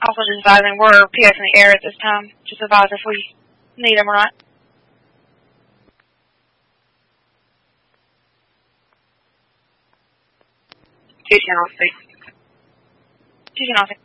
Also just advising we're PS in the air at this time. Just advise if we need them or not. Two channel 6. Two channel 6.